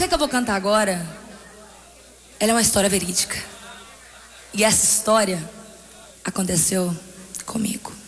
que eu vou cantar agora, ela é uma história verídica. E essa história aconteceu comigo.